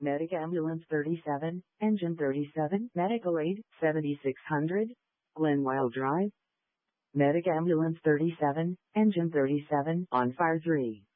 Medic Ambulance 37, Engine 37, Medical Aid 7600, Glenwyle Drive. Medic Ambulance 37, Engine 37, on fire 3.